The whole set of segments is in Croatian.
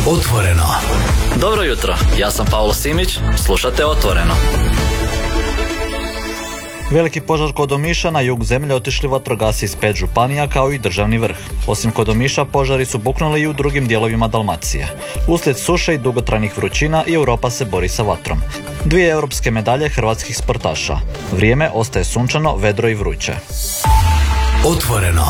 Otvoreno. Dobro jutro, ja sam Pavlo Simić, slušate Otvoreno. Veliki požar kod Omiša, na jug zemlje otišli vatrogasci iz 5 županija kao i državni vrh. Osim kod Omiša, požari su buknuli i u drugim dijelovima Dalmacije. Uslijed suše i dugotrajnih vrućina i Europa se bori sa vatrom. 2 europske medalje hrvatskih sportaša. Vrijeme ostaje sunčano, vedro i vruće. Otvoreno.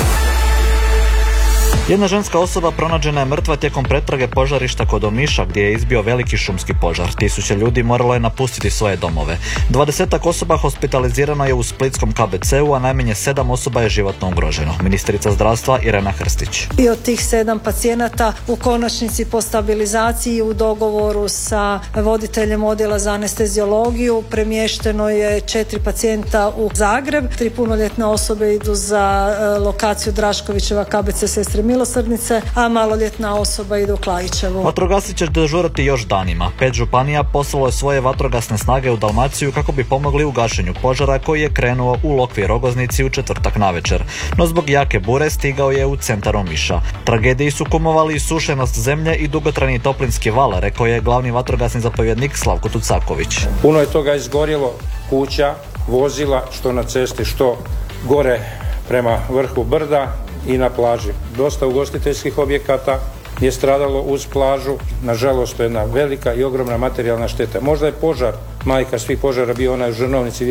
Jedna ženska osoba pronađena je mrtva tijekom pretrage požarišta kod Omiša gdje je izbio veliki šumski požar. 1000 ljudi moralo je napustiti svoje domove. 20 osoba hospitalizirano je u splitskom KBC-u, a najmanje 7 osoba je životno ugroženo. Ministrica zdravstva Irena Hrstić. I od tih 7 pacijenata u konačnici po stabilizaciji u dogovoru sa voditeljem odjela za anesteziologiju premješteno je 4 pacijenta u Zagreb. 3 punoljetne osobe idu za lokaciju Draškovićeva KBC Sestre Milosrdnice, a maloljetna osoba ide u Klajićevu. Vatrogasci će dežurati još danima. 5 županija poslalo je svoje vatrogasne snage u Dalmaciju kako bi pomogli u gašenju požara koji je krenuo u Lokvi Rogoznici u četvrtak navečer. No zbog jake bure stigao je u centar Omiša. Tragediji su kumovali i sušenost zemlje i dugotrajni toplinski val, rekao je glavni vatrogasni zapovjednik Slavko Tucaković. Puno je toga izgorjelo, kuća, vozila, što na cesti, što gore prema vrhu brda i na plaži. Dosta ugostiteljskih objekata je stradalo uz plažu. Nažalost, to je jedna velika i ogromna materijalna šteta. Možda je požar, majka svih požara, bio onaj u Žrnovnici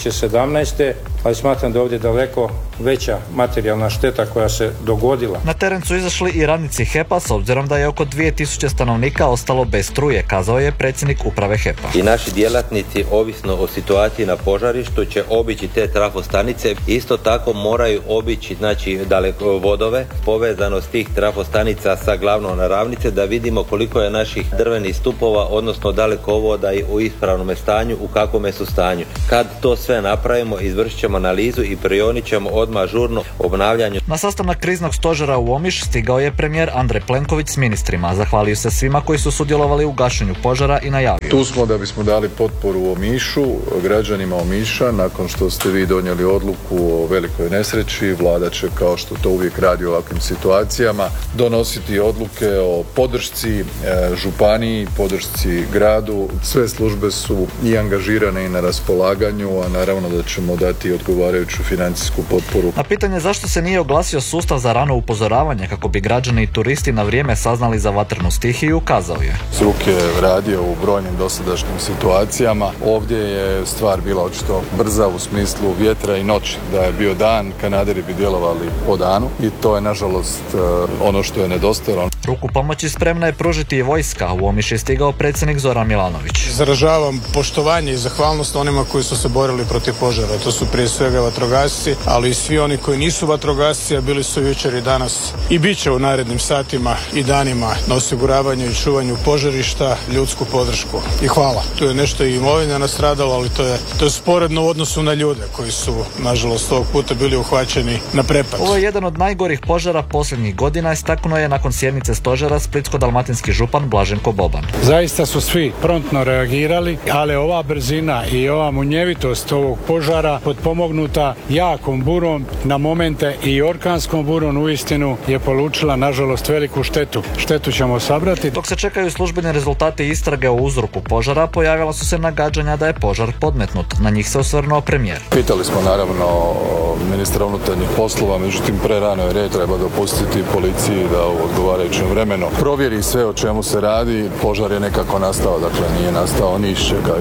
2017. ali smatram da ovdje daleko veća materijalna šteta koja se dogodila. Na teren su izašli i radnici HEP-a s obzirom da je oko 2000 stanovnika ostalo bez struje, kazao je predsjednik uprave HEP-a. I naši djelatnici, ovisno o situaciji na požarištu, će obići te trafostanice. Isto tako moraju obići dalekovodove, povezanost tih trafostanica sa glavnom ravnice, da vidimo koliko je naših drvenih stupova, odnosno dalekovoda u ispravnom stanju, u kakvome su stanju. Kad to sve napravimo, izvršit ćemo analizu i prionit ćemo odmah žurno obnavljanju. Na sastanak kriznog stožera u Omiš stigao je premijer Andrej Plenković s ministrima. Zahvalio se svima koji su sudjelovali u gašenju požara i najavio. Tu smo da bismo dali potporu Omišu, građanima Omiša. Nakon što ste vi donijeli odluku o velikoj nesreći, vlada će, kao što to uvijek radi u ovakvim situacijama, donositi odluke o podršci županiji, podršci gradu. Sve službe su i angažirane i na raspolaganju, a naravno da ćemo dati odgovarajuću financijsku potporu. Na pitanje zašto se nije oglasio sustav za rano upozoravanje kako bi građani i turisti na vrijeme saznali za vatrenu stihiju, kazao je. Struk je radio u brojnim dosadašnjim situacijama. Ovdje je stvar bila očito brza u smislu vjetra i noći. Da je bio dan, kanaderi bi djelovali po danu i to je nažalost ono što je nedostajalo. Ruku pomoći spremna je pružiti i vojska. U Omiš je stigao predsjednik Zoran Milanović. Izražavam poštovanje i zahvalnost onima koji su se borili protiv požara. To su prije svega vatrogasci, ali i svi oni koji nisu vatrogasci, a bili su jučer i danas i bit će u narednim satima i danima na osiguravanju i čuvanju požarišta, ljudsku podršku. I hvala. Tu je nešto i imovina nastradala, ali to je sporedno u odnosu na ljude koji su, nažalost, ovog puta bili uhvaćeni na prepad. Ovo je jedan od najgorih požara posljednjih godina, istaknuo je nakon sjednice stožera splitsko-dalmatinski župan Blaženko Boban. Zaista su svi promptno reagirali, ali ova brzina i ova munjevitost ovog požara potpomognuta jakom burom na momente i orkanskom burom uistinu je polučila nažalost veliku štetu. Štetu ćemo sabrati. Dok se čekaju službeni rezultati istrage o uzroku požara, pojavila su se nagađanja da je požar podmetnut. Na njih se osvrnuo premijer. Pitali smo naravno ministra unutarnjih poslova, međutim prerano je red, treba dopustiti policiji da u odgovarajućem vremenu provjeri sve o čemu se radi. Požar je nekako nastao, dakle nije nastao ni iz čega,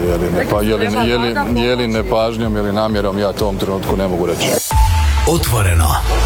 je li nepažnjom ili namjerom, ja to u ovom trenutku ne mogu reći. Otvoreno.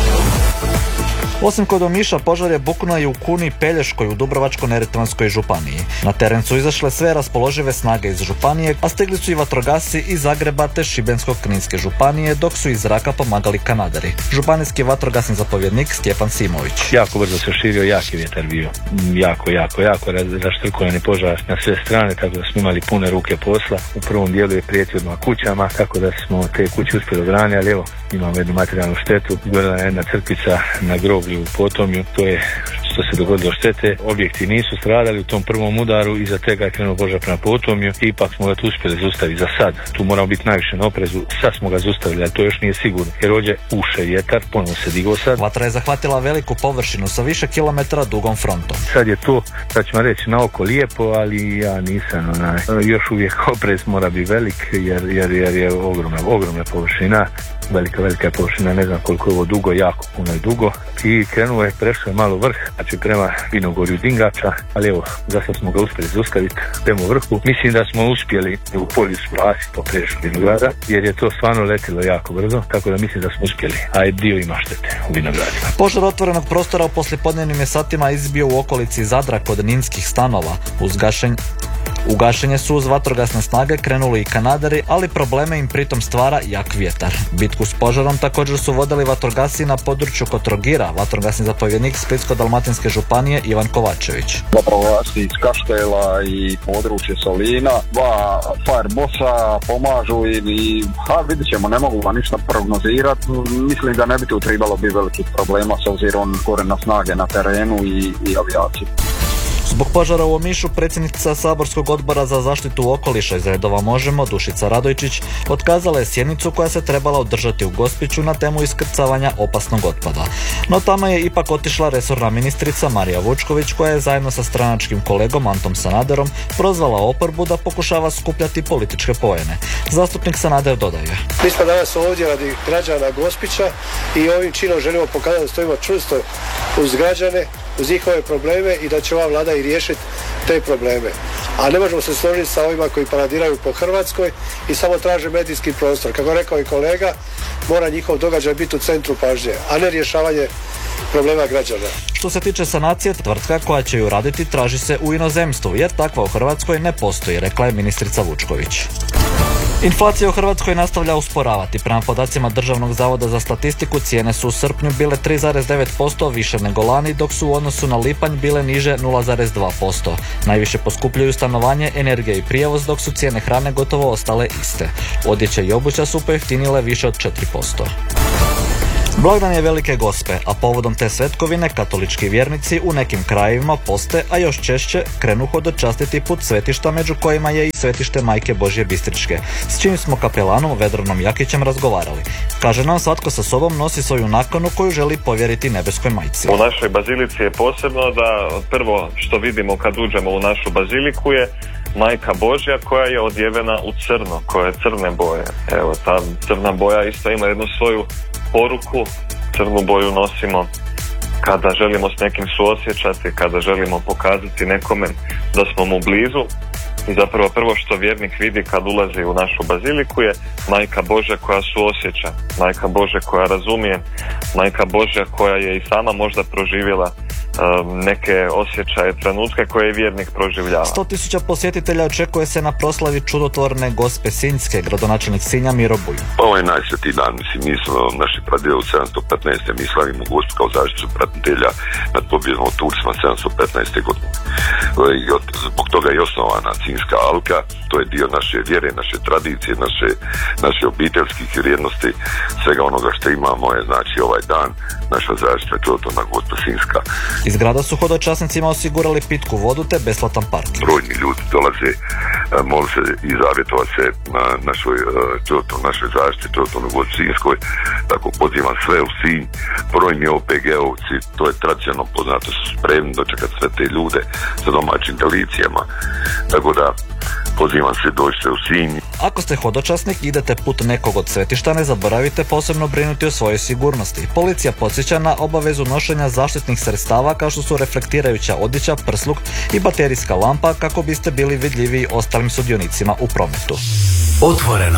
Osim kod Omiša, požar je buknuo i u Kuni Pelješkoj u Dubrovačko-neretvanskoj županiji. Na teren su izašle sve raspoložive snage iz županije, a stigli su i vatrogasci iz Zagreba te Šibensko-kninske županije, dok su iz zraka pomagali kanaderi. Županijski vatrogasni zapovjednik Stjepan Simović. Jako brzo se širio, jaki vjetar bio. Jako raštrkovan je požar na sve strane, tako da smo imali pune ruke posla. U prvom dijelu je prijetio odmah kućama, tako da smo te kuće uspjeli obraniti, ali evo, imamo jednu materijalnu štetu. Gorila je jedna crkvica na groblju stradali u potomju, to je što se dogodilo štete. Objekti nisu stradali u tom prvom udaru, iza tega je krenuo požar prema potomju i ipak smo ga tu uspjeli zaustaviti za sad. Tu moramo biti najviše na oprezu, sad smo ga zaustavili, ali to još nije sigurno, jer ovdje uše vjetar, ponovo se digao sad. Vatra je zahvatila veliku površinu sa više kilometara dugom frontom. Sad je to, sad ćemo reći, na oko lijepo, ali ja nisam još uvijek oprez mora biti velik, jer je ogromna površina. Velika je površina, ne znam koliko je ovo dugo, jako puno je dugo i krenuo je, prešao je malo vrh, znači prema Vinogorju Dingača, ali evo, za sad smo ga uspjeli zaustaviti prema vrhu. Mislim da smo uspjeli u polju splasiti po prešu vinograda, jer je to stvarno letilo jako brzo, tako da mislim da smo uspjeli, a dio ima štete u vinogradima. Požar otvorenog prostora u poslijepodnevnim je satima izbio u okolici Zadra kod Ninskih stanova. U gašenje su uz vatrogasne snage krenuli i kanaderi, ali probleme im pritom stvara jak vjetar. Bitku s požarom također su vodili vatrogasci na području kod Trogira, vatrogasni zapovjednik Splitsko-dalmatinske županije Ivan Kovačević. Vatrogasci iz Kaštela i područje Solina, dva firebossa pomažu i vidit ćemo, ne mogu vam ništa prognozirati. Mislim da ne bi tu trebalo biti velikih problema s obzirom gore na snage na terenu i avijaciju. Zbog požara u Omišu predsjednica saborskog odbora za zaštitu okoliša iz redova Možemo, Dušica Radojčić, otkazala je sjednicu koja se trebala održati u Gospiću na temu iskrcavanja opasnog otpada. No tamo je ipak otišla resorna ministrica Marija Vučković, koja je zajedno sa stranačkim kolegom Antom Sanaderom prozvala oporbu da pokušava skupljati političke poene. Zastupnik Sanader dodaje: Mi smo danas ovdje radi građana Gospića i ovim činom želimo pokazati da stojimo čvrsto uz građane, uz njihove probleme i da će ova vlada i riješiti te probleme. A ne možemo se složiti sa ovima koji paradiraju po Hrvatskoj i samo traže medijski prostor. Kako rekao i kolega, mora njihov događaj biti u centru pažnje, a ne rješavanje problema građana. Što se tiče sanacije, tvrtka koja će ju raditi traži se u inozemstvu, jer takva u Hrvatskoj ne postoji, rekla je ministrica Vučković. Inflacija u Hrvatskoj nastavlja usporavati. Prema podacima Državnog zavoda za statistiku, cijene su u srpnju bile 3,9% više nego lani, dok su u odnosu na lipanj bile niže 0,2%. Najviše poskupljuju stanovanje, energija i prijevoz, dok su cijene hrane gotovo ostale iste. Odjeća i obuća su pojeftinile više od 4%. Blagdan je Velike Gospe, a povodom te svetkovine katolički vjernici u nekim krajevima poste, a još češće krenu hodočastiti put svetišta, među kojima je i svetište Majke Božje Bistričke, s čim smo kapelanom Vedranom Jakićem razgovarali. Kaže nam, svatko sa sobom nosi svoju nakanu koju želi povjeriti nebeskoj majci. U našoj bazilici je posebno da prvo što vidimo kad uđemo u našu baziliku je Majka Božja koja je odjevena u crno, koja je crne boje. Evo, ta crna boja isto ima jednu svoju poruku. Crnu boju nosimo kada želimo s nekim suosjećati, kada želimo pokazati nekome da smo mu blizu. I zapravo prvo što vjernik vidi kad ulazi u našu baziliku je Majka Božja koja suosjeća, Majka Božja koja razumije, Majka Božja koja je i sama možda proživjela neke osjećaje, trenutke koje je vjernik proživljava. 100.000 posjetitelja očekuje se na proslavi čudotvorne Gospe Sinjske, gradonačelnik Sinja Miro Bulj. Ovo je najsvetiji dan, mi smo naši pradjedovi u 715. mi slavimo Gospu kao zaštitu pratitelja nad pobjedom od Turcima 715. godine. Zbog toga je osnovana Sinjska alka, to je dio naše vjere, naše tradicije, naše obiteljskih vrijednosti, svega onoga što imamo je znači ovaj dan, naša zaštita čudotvorna Gospa Sinjska. Iz grada su hodočasnicima osigurali pitku vodu te besplatan parking. Brojni ljudi dolaze, moli se i zavjetovati se na našoj zaštiti, čudotvornoj Gospi Sinjskoj. Tako pozivam sve u Sinj, brojni OPG-ovci, to je tradicionalno poznato, su spremni dočekati sve te ljude sa domaćim delicijama. Tako da pozivam se, dođite u Sinj. Ako ste hodočasnik i idete put nekog od svetišta, ne zaboravite posebno brinuti o svojoj sigurnosti. Policija podsjeća na obavezu nošenja zaštitnih sredstava kao što su reflektirajuća odjeća, prsluk i baterijska lampa kako biste bili vidljiviji ostalim sudionicima u prometu. Otvoreno.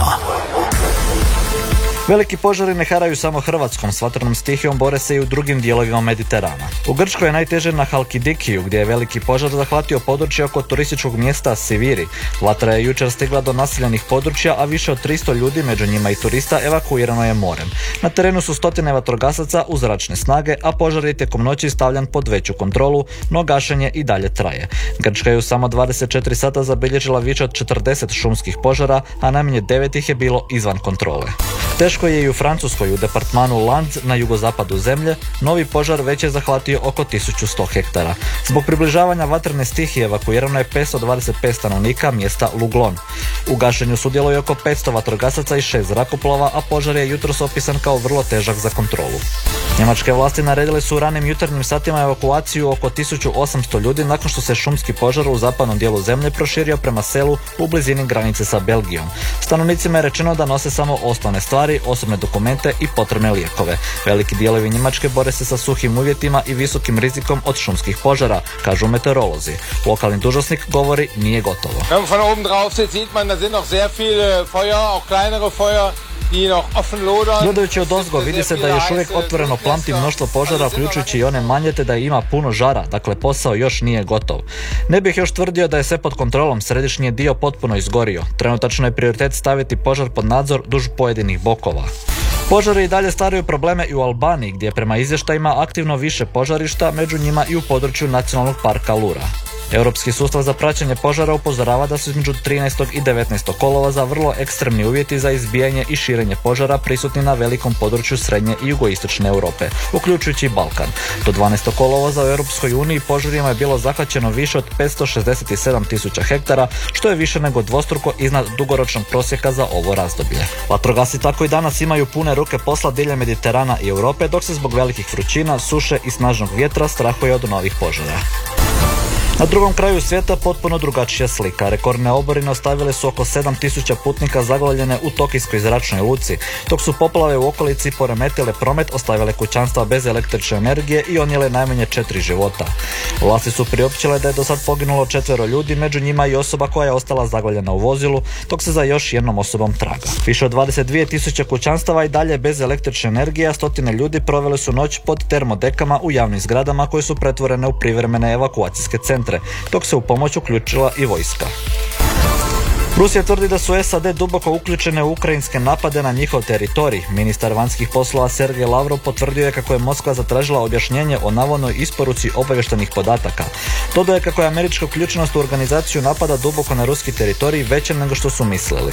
Veliki požari ne haraju samo Hrvatskom, s vatrenom stihijom bore se i u drugim dijelovima Mediterana. U Grčkoj je najteže na Halkidikiju, gdje je veliki požar zahvatio područje oko turističkog mjesta Siviri. Vatra je jučer stigla do naseljenih područja, a više od 300 ljudi, među njima i turista, evakuirano je morem. Na terenu su stotine vatrogasaca uz zračne snage, a požar je tijekom noći stavljan pod veću kontrolu, no gašenje i dalje traje. Grčka je u samo 24 sata zabilježila više od 40 šumskih požara, a najmanje 9 ih je bilo izvan kontrole. Teško Češkoj je i u Francuskoj u departmanu Lanz na jugozapadu zemlje novi požar već je zahvatio oko 1100 hektara. Zbog približavanja vatrene stihije evakuirano je 525 stanovnika mjesta Luglon. U gašenju sudjeluje oko 500 vatrogasaca i 6 zrakoplova, a požar je jutros opisan kao vrlo težak za kontrolu. Njemačke vlasti naredile su u ranim jutarnjim satima evakuaciju oko 1800 ljudi nakon što se šumski požar u zapadnom dijelu zemlje proširio prema selu u blizini granice sa Belgijom. Stanovnicima je rečeno da nose samo osnovne stvari, osobne dokumente i potrebne lijekove. Veliki dijelovi Njemačke bore se sa suhim uvjetima i visokim rizikom od šumskih požara, kažu meteorolozi. Lokalni dužnosnik govori nije gotovo. Von oben drauf sieht man, da sind noch sehr viele Feuer, auch kleinere Feuer. Gledajući od ozgo vidi se da je još uvijek otvoreno plamti mnoštvo požara, uključujući i one manje, te da ima puno žara, dakle posao još nije gotov. Ne bih još tvrdio da je sve pod kontrolom, središnji je dio potpuno izgorio. Trenutačno je prioritet staviti požar pod nadzor duž pojedinih bokova. Požari i dalje stvaraju probleme i u Albaniji, gdje je prema izvještajima aktivno više požarišta, među njima i u području nacionalnog parka Lura. Europski sustav za praćenje požara upozorava da su između 13. i 19. kolovoza vrlo ekstremni uvjeti za izbijanje i širenje požara prisutni na velikom području srednje i jugoistočne Europe, uključujući i Balkan. Do 12. kolovoza u Europskoj uniji požarima je bilo zahvaćeno više od 567.000 hektara, što je više nego dvostruko iznad dugoročnog prosjeka za ovo razdoblje. Vatrogasci tako i danas imaju pune ruke posla diljem Mediterana i Europe, dok se zbog velikih vrućina, suše i snažnog vjetra strahuje od novih požara. Na drugom kraju svijeta potpuno drugačija slika. Rekordne oborine ostavile su oko 7.000 putnika zaglavljene u Tokijskoj zračnoj luci, dok su poplave u okolici poremetile promet, ostavile kućanstva bez električne energije i odnijele najmanje 4 života. Vlasti su priopćile da je do sad poginulo 4 ljudi, među njima i osoba koja je ostala zaglavljena u vozilu, dok se za još jednom osobom traga. Više od 22.000 kućanstava i dalje bez električne energije, a stotine ljudi provele su noć pod termodekama u javnim zgradama koje su pretvorene u privremene evakuacijske centre, dok se u pomoć uključila i vojska. Rusija tvrdi da su SAD duboko uključene u ukrajinske napade na njihov teritorij. Ministar vanjskih poslova Sergej Lavrov potvrdio je kako je Moskva zatražila objašnjenje o navodnoj isporuci obavještajnih podataka. Dodao je kako je američka uključenost u organizaciju napada duboko na ruski teritorij veća nego što su mislili.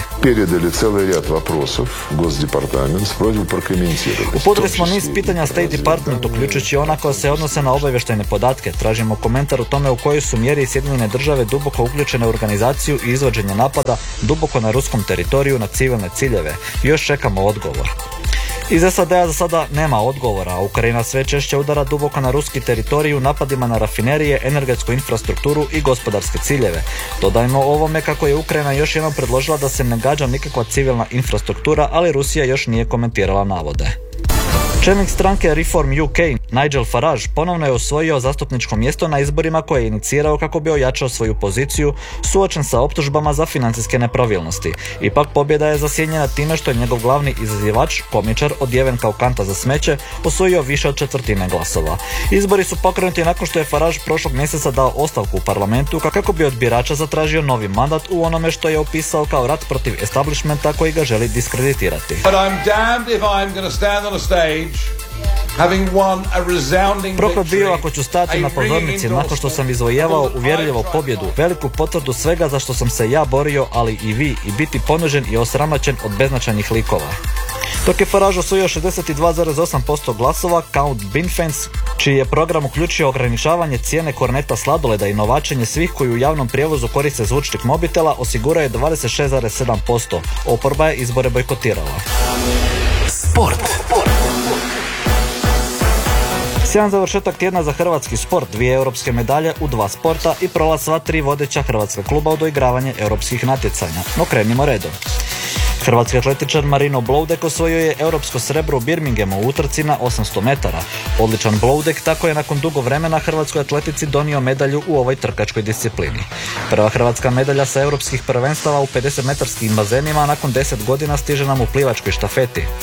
Uputili smo niz pitanja State Department, uključujući ona koja se odnose na obavještajne podatke. Tražimo komentar o tome u kojoj su mjeri Sjedinjene države duboko uključene u organizaciju i izvođenje napada duboko na ruskom teritoriju na civilne ciljeve. Još čekamo odgovor. Iz SAD-a za sada nema odgovora, a Ukrajina sve češće udara duboko na ruski teritorij u napadima na rafinerije, energetsku infrastrukturu i gospodarske ciljeve. Dodajmo ovome kako je Ukrajina još jednom predložila da se ne gađa nikakva civilna infrastruktura, ali Rusija još nije komentirala navode. Čelnik stranke Reform UK, Nigel Farage, ponovno je osvojio zastupničko mjesto na izborima koje je inicirao kako bi ojačao svoju poziciju, suočen sa optužbama za financijske nepravilnosti. Ipak pobjeda je zasjenjena time što je njegov glavni izazivač, komičar odjeven kao kanta za smeće, osvojio više od 1/4 glasova. Izbori su pokrenuti nakon što je Farage prošlog mjeseca dao ostavku u parlamentu kako bi od birača zatražio novi mandat u onome što je opisao kao rat protiv establishmenta koji ga želi diskreditirati. Proklet bio ako ću stati na pozornici nakon što sam izvojevao uvjerljivo pobjedu, veliku potvrdu svega za što sam se ja borio, ali i vi, i biti ponužen i osramoćen od beznačajnih likova. Dok je Farage osvojio 62,8% glasova, Count Binfens, čiji je program uključio ograničavanje cijene korneta sladoleda i novačenje svih koji u javnom prijevozu koriste zvučnik mobitela, osigurao je 26,7%. Oporba je izbore bojkotirala. Sport. Sjajan završetak tjedna za hrvatski sport, 2 europske medalje u 2 sporta i prolaz sva 3 vodeća hrvatska kluba u doigravanje europskih natjecanja. No krenimo redom. Hrvatski atletičar Marino Bloudek osvojio je europsko srebro u Birminghamu u utrci na 800 metara. Odličan Bloudek tako je nakon dugo vremena hrvatskoj atletici donio medalju u ovoj trkačkoj disciplini. Prva hrvatska medalja sa europskih prvenstava u 50-metarskim bazenima nakon 10 godina stiže nam u plivačkoj štafeti.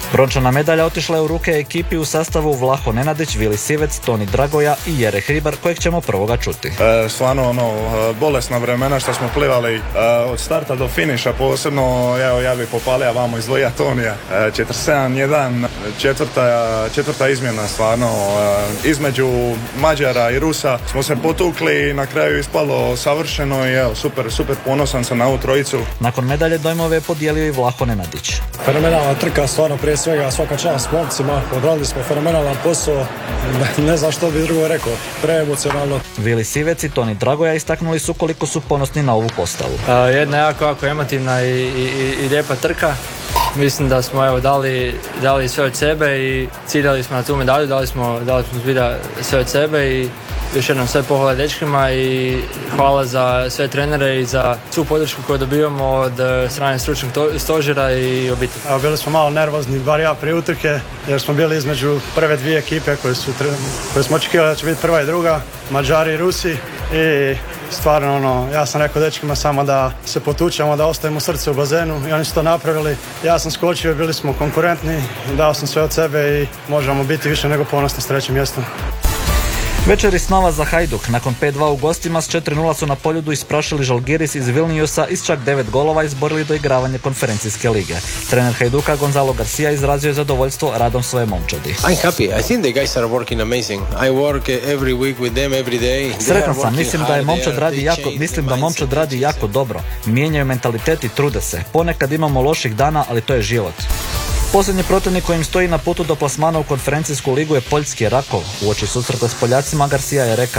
Brončana medalja otišla je u ruke ekipi u sastavu Vlaho Nenadić, Vili Sivec, Toni Dragoja i Jere Hribar, kojeg ćemo prvoga čuti. Stvarno bolesna vremena što smo plivali od starta do finiša, posebno ja bih popalio vamo izdvojio Tonija. 47-1, četvrta izmjena stvarno. Između Mađara i Rusa smo se potukli i na kraju ispalo savršeno i evo, super ponosan sam na ovu trojicu. Nakon medalje dojmove je podijelio i Vlaho Nenadić. Fenomenalna trka, stvarno prije svega svaka čast momcima, odradili smo fenomenalan posao, ne znam što bi drugo rekao, preemocionalno. Vili Sivec i Toni Dragoja istaknuli su koliko su ponosni na ovu postavu. Jedna jako emotivna i lijepa trka. Mislim da smo dali sve od sebe i ciljali smo na tu medalju, dali smo zbilja sve od sebe i još jednom sve pohvale dečkima i hvala za sve trenere i za svu podršku koju dobivamo od strane stručnog stožera i obitelji. Bili smo malo nervozni, bar ja prije utrke, jer smo bili između prve dvije ekipe koje smo očekivali da će biti prva i druga, Mađari i Rusi, i stvarno ja sam rekao dečkima samo da se potučemo, da ostavimo srce u bazenu i oni su to napravili. Ja sam skočio i bili smo konkurentni, dao sam sve od sebe i možemo biti više nego ponosni s trećim mjestom. Večeri snova za Hajduk. Nakon 5-2 u gostima s 4-0 su na Poljudu isprašili Žalgiris iz Vilniusa i s čak 9 golova izborili doigravanje konferencijske lige. Trener Hajduka Gonzalo Garcia izrazio je zadovoljstvo radom svoje momčadi. I'm happy. I think the guys are working amazing. I work every week with them every day. Sretan sam, mislim da momčad radi jako dobro. Mijenjaju mentalitet i trude se. Ponekad imamo loših dana, ali to je život. Posljednji protivnik kojim stoji na putu do plasmana u konferencijsku ligu je poljski Rakov. Uoči susreta s Poljacima Garcia je rekao: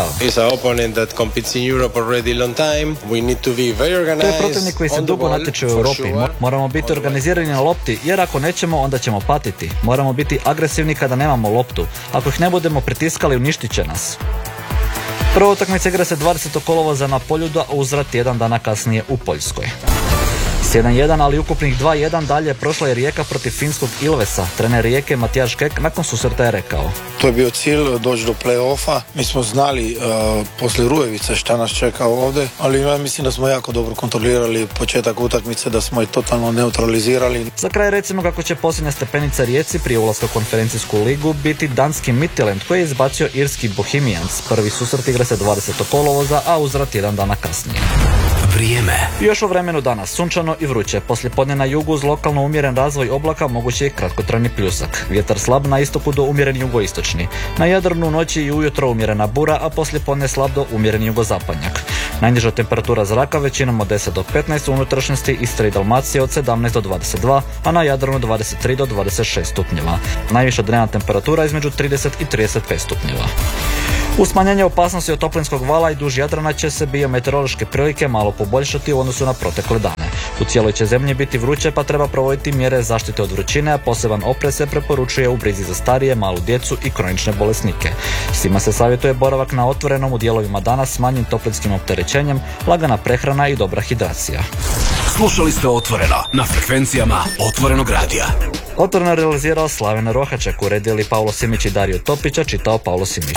To je protivnik koji se dugo natječe u Europi. Moramo biti organizirani na lopti, jer ako nećemo, onda ćemo patiti. Moramo biti agresivni kada nemamo loptu. Ako ih ne budemo pritiskali, uništit će nas. Prva utakmica igra se 20. kolovoza na Poljudu, a uzvrat jedan dana kasnije u Poljskoj. S 1-1, ali ukupnih 2-1 dalje prošla je Rijeka protiv finskog Ilvesa. Trener Rijeke Matijaš Kek nakon susreta je rekao: To je bio cilj, doći do play-offa. Mi smo znali poslije Rujevice šta nas čeka ovdje, ali ja mislim da smo jako dobro kontrolirali početak utakmice, da smo je totalno neutralizirali. Za kraj recimo kako će posljednja stepenica Rijeci prije ulaska u konferencijsku ligu biti danski Midtjylland koji je izbacio irski Bohemians. Prvi susret igra se 20. kolovoza, a uzvrat jedan dana kasnije. Vrijeme. Još u vremenu danas sunčano i vruće. Poslijepodne na jugu uz lokalno umjeren razvoj oblaka moguće je kratkotrajni pljusak. Vjetar slab na istoku do umjeren jugoistočni. Na Jadranu noći i ujutro umjerena bura, a poslijepodne slab do umjeren jugozapadnjak. Najniža temperatura zraka većinom od 10 do 15, u unutrašnjosti Istre i Dalmacije od 17 do 22, a na Jadranu 23 do 26 stupnjeva. Najviša dnevna temperatura između 30 i 35 stupnjeva. Uz smanjenje opasnosti od toplinskog vala i duž Jadrana će se biometeorološke prilike malo poboljšati u odnosu na protekle dane. U cijeloj će zemlji biti vruće, pa treba provoditi mjere zaštite od vrućine, a poseban oprez se preporučuje u brizi za starije, malu djecu i kronične bolesnike. Svima se savjetuje boravak na otvorenom u dijelovima dana s manjim toplinskim opterećenjem, lagana prehrana i dobra hidracija. Slušali ste Otvoreno na frekvencijama Otvorenog radija. Otvoreno realizirao Slaven Rohaček, uredili Paulo Simić i Dario Topića, čitao Paulo Simić.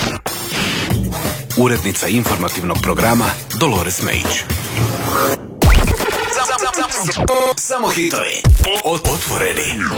Urednica informativnog programa Dolores Mejić. Samo hitovi. Otvoreni.